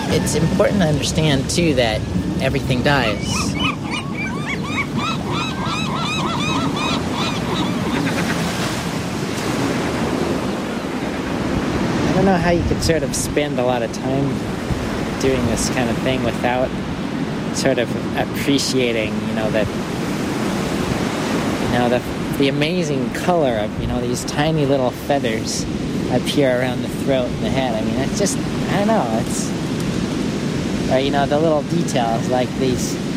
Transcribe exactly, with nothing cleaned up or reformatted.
it's important to understand, too, that everything dies. I don't know how you could sort of spend a lot of time doing this kind of thing without sort of appreciating, you know, that, you know, the the amazing color of, you know, these tiny little feathers up here around the throat and the head. I mean, it's just, I don't know, it's, or, you know, the little details like these